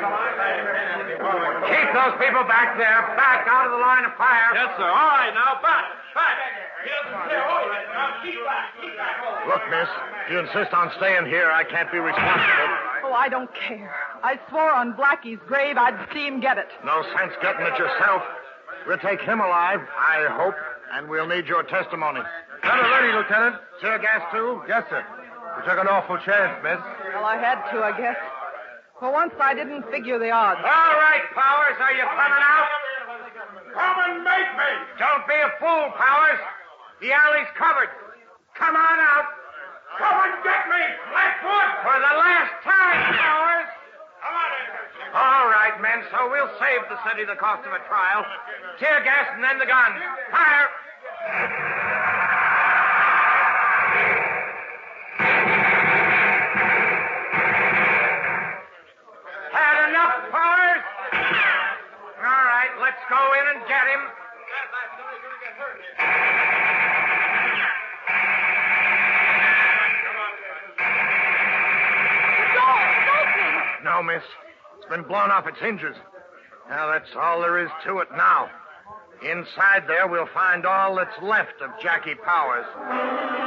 Keep those people back there. Back out of the line of fire. Yes, sir. All right, now, back. Look, miss, if you insist on staying here, I can't be responsible. Oh, I don't care. I swore on Blackie's grave I'd see him get it. No sense getting it yourself. We'll take him alive, I hope, and we'll need your testimony. Got it ready, Lieutenant. Tear gas, too? Yes, sir. We took an awful chance, miss. Well, I had to, I guess. For once, I didn't figure the odds. All right, Powers, are you coming out? Come and make me. Don't be a fool, Powers. The alley's covered. Come on out. Come and get me, Blackfoot. For the last time, Powers. Come on in. All right, men, so we'll save the city the cost of a trial. Tear gas and then the gun. Fire! Had enough, Powers? All right, let's go in and get him. No, miss. It's been blown off its hinges. Now, that's all there is to it now. Inside there, we'll find all that's left of Jackie Powers.